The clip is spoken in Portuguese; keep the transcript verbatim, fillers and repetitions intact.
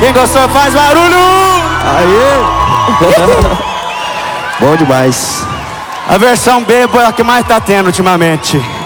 Quem gostou faz barulho! Aê! Bom demais. A versão B é a que mais tá tendo ultimamente.